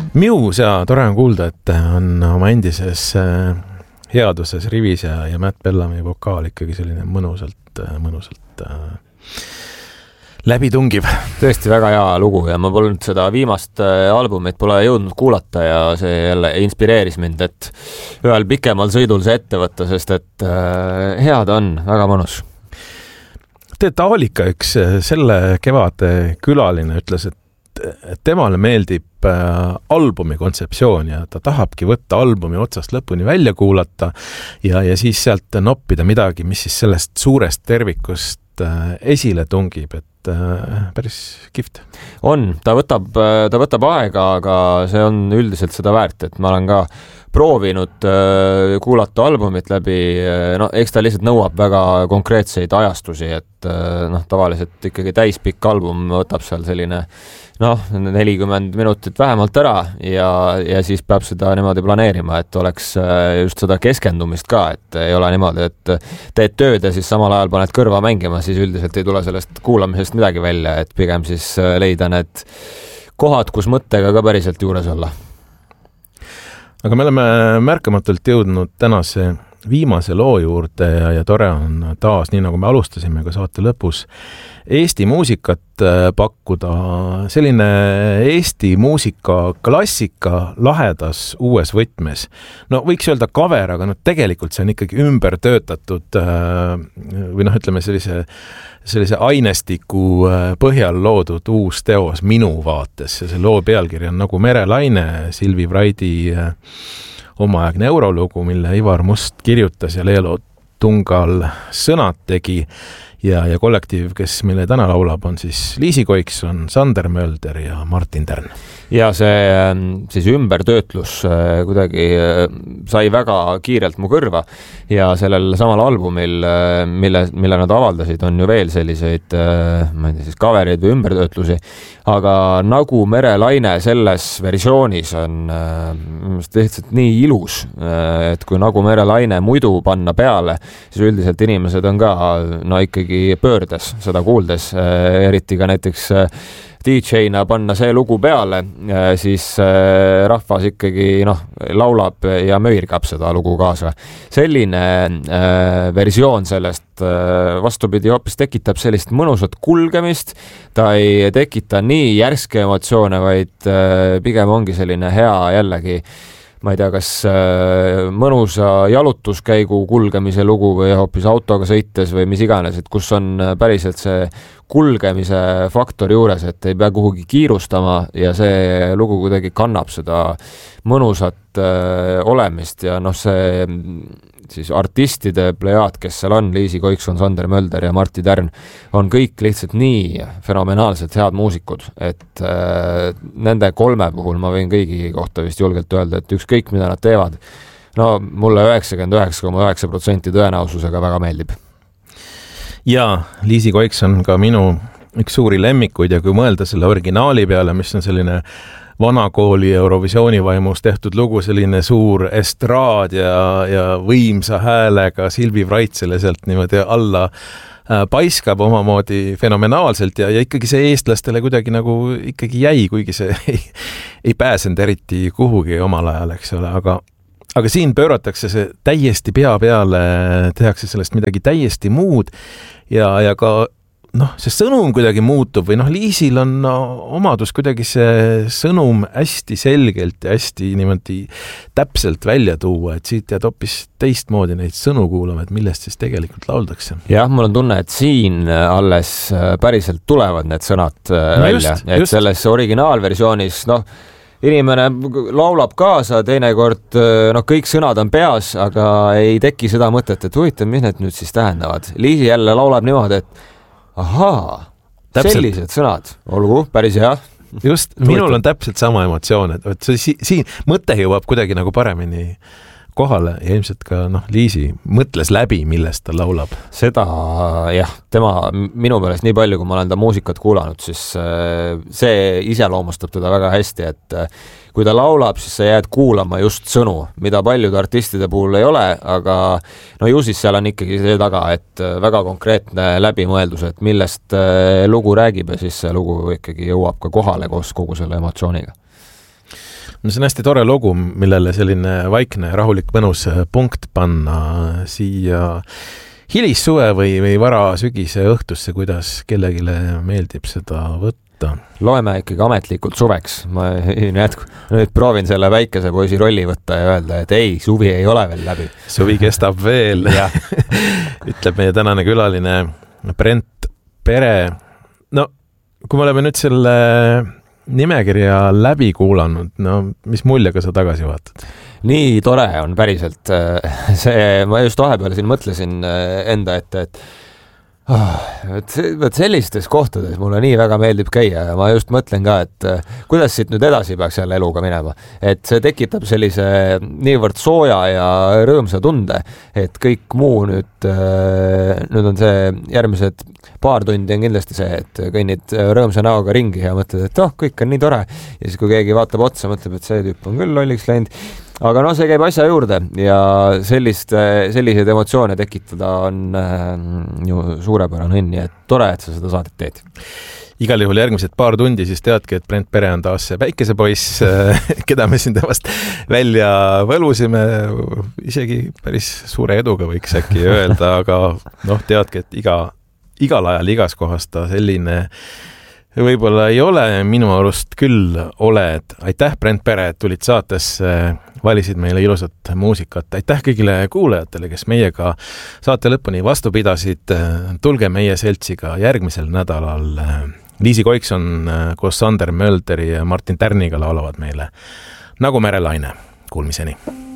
Muse ja tore on kuulda, et on oma endises headuses rivis ja Matt Bellamy vokaal ikkagi selline mõnusalt läbitungiv. Tõesti väga hea lugu ja ma polnud seda viimast albumit pole jõudnud kuulata ja see jälle inspireeris mind, et ühel pikemal sõidul see ette võtta, sest et head on, väga mõnus. Taalika üks selle kevade külaline ütles, et temale meeldib albumi kontseptsioon ja ta tahabki võtta albumi otsast lõpuni välja kuulata ja siis sealt noppida midagi, mis siis sellest suurest tervikust esile tungib, et päris kihvt. Ta võtab aega, aga see on üldiselt seda väärt, et ma olen ka proovinud kuulata albumit läbi, eks ta lihtsalt nõuab väga konkreetseid ajastusi, et tavaliselt ikkagi täispikk album võtab seal selline 40 minutit vähemalt ära ja siis peab seda niimoodi planeerima, et oleks just seda keskendumist ka, et ei ole niimoodi, et teed tööd ja siis samal ajal paned kõrva mängima, siis üldiselt ei tule sellest kuulamisest midagi välja, et pigem siis leida need kohad, kus mõttega ka päriselt juures olla. Aga me oleme märkamatult jõudnud tänase viimase loo juurde ja tore on taas, nii nagu me alustasime ka saate lõpus, Eesti muusikat pakkuda, selline Eesti muusika klassika lahedas uues võtmes. Võiks öelda cover, aga tegelikult see on ikkagi ümber töötatud või ütleme sellise ainestiku põhjal loodud uus teos minu vaates. See loo pealkiri on Nagu merelaine, Silvi Vraidi omaaegne eurolugu, mille Ivar Must kirjutas ja Leelo Tungal sõnad tegi ja kollektiiv, kes meile täna laulab, on siis Liisi Koikson, Sander Mölder ja Martin Tern. Ja see siis ümbertöötlus kuidagi sai väga kiirelt mu kõrva ja sellel samal albumil, mille nad avaldasid, on ju veel selliseid, ma ei tea, siis covereid või ümbertöötlusi, aga Nagu merelaine selles versioonis on lihtsalt nii ilus, et kui Nagu merelaine muidu panna peale, siis üldiselt inimesed on ka ikkagi pöördes seda kuuldes, eriti ka näiteks DJ-na panna see lugu peale, siis rahvas ikkagi laulab ja möirgab seda lugu kaasa. Selline versioon sellest vastupidi hoopis tekitab sellist mõnusat kulgemist, ta ei tekita nii järske emotsioone, vaid pigem ongi selline hea jällegi, ma ei tea, kas mõnusa jalutuskäigu kulgemise lugu või hoopis autoga sõites või mis iganes, et kus on päriselt see kulgemise faktor juures, et ei pea kuhugi kiirustama ja see lugu kuidagi kannab seda mõnusat olemist ja see siis artistide plejaad, kes seal on, Liisi Koikson, Sander Mölder ja Martti Tern, on kõik lihtsalt nii fenomenaalselt head muusikud, et nende kolme puhul ma võin kõigi kohta vist julgelt öelda, et ükskõik mida nad teevad, mulle 99,9% tõenäosusega väga meeldib. Ja Liisi Koikson ka minu üks suuri lemmikuid ja kui mõelda selle originaali peale, mis on selline vanakooli Eurovisiooni vaimus tehtud lugu, selline suur estraad ja võimsa häälega Silvi Vrait selle sealt niimoodi alla paiskab omamoodi fenomenaalselt ja ikkagi see eestlastele kuidagi nagu ikkagi jäi, kuigi see ei pääsenud eriti kuhugi omal ajal, eks ole, aga siin pööratakse see täiesti pea peale, tehakse sellest midagi täiesti muud ja ka see sõnum kuidagi muutub või Liisil on omadus kuidagi see sõnum hästi selgelt ja hästi niimoodi täpselt välja tuua, et siit jääd hoopis teistmoodi neid sõnu kuulama, et millest siis tegelikult lauldakse. Jah, mul on tunne, et siin alles päriselt tulevad need sõnad välja, et selles originaalversioonis, inimene laulab kaasa, teinekord kõik sõnad on peas, aga ei teki seda mõtet, et huvitav, mis need nüüd siis tähendavad. Liisi jälle laulab niimoodi, et ahaa, sellised sõnad, olgu, päris hea. Just, minul on täpselt sama emotsioon, et siin mõte jõuab kuidagi nagu paremini kohale ja ilmselt ka Liisi mõtles läbi, millest ta laulab. Seda, jah, tema minu meelest nii palju, kui ma olen ta muusikat kuulanud, siis see iseloomustab teda väga hästi, et kui ta laulab, siis sa jääd kuulama just sõnu, mida paljude artistide puhul ei ole, aga ju siis seal on ikkagi see taga, et väga konkreetne läbimõeldus, et millest lugu räägib ja siis see lugu ikkagi jõuab ka kohale koos kogu selle emotsiooniga. no see on hästi tore lugu, millele selline vaikne, rahulik, mõnus punkt panna siia hilissuve või vara sügise õhtusse, kuidas kellelegi meeldib seda võtta. Loeme ikkagi ametlikult suveks. Ma nüüd proovin selle väikese poisi rolli võtta ja öelda, et ei, suvi ei ole veel läbi. Suvi kestab veel. Ütleb meie tänane külaline Brent Pere. No, kui me oleme nüüd selle nimekirja läbi kuulanud, no mis muljega sa tagasi vaatad? Nii tore on päriselt see, ma just vahepeal siin mõtlesin enda ette, et sellistes kohtades mulle nii väga meeldib käia ja ma just mõtlen ka, et kuidas siit nüüd edasi peaks jälle eluga minema. Et see tekitab sellise niivõrd sooja ja rõõmsa tunde, et kõik muu nüüd on see järgmised paar tundi on kindlasti see, et kõnnid rõõmsa näoga ringi ja mõtled, et kõik on nii tore. Ja siis kui keegi vaatab otsa, mõtleb, et see tüüp on küll lolliks läinud. Aga see käib asja juurde ja selliseid emotsioone tekitada on ju suurepärane õnn ja tore, et sa seda saadet teed. Igal juhul järgmised paar tundi siis teadki, et Brent Pere on taas see päikesepoiss, keda me siin temast välja võlusime, isegi päris suure eduga võiks äkki öelda, aga teadki, et igal ajal, igas kohas ta selline võib-olla ei ole, minu arust küll oled. Aitäh, Brent Pere, et tulid saatesse, valisid meile ilusat muusikat. Aitäh kõigile kuulajatele, kes meiega saate lõpuni vastu pidasid. Tulge meie seltsiga järgmisel nädalal. Liisi Koikson koos Sander Mölderi ja Martin Tärniga laulavad meile Nagu merelaine. Kuulmiseni!